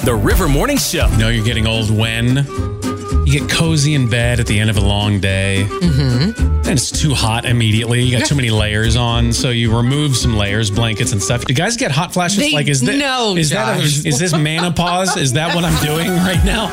The River Morning Show. You know you're getting old when you get cozy in bed at the end of a long day. And it's too hot immediately. You got too many layers on, so you remove some layers, blankets and stuff. Do guys get hot flashes? No, is this menopause? Is that what I'm doing right now?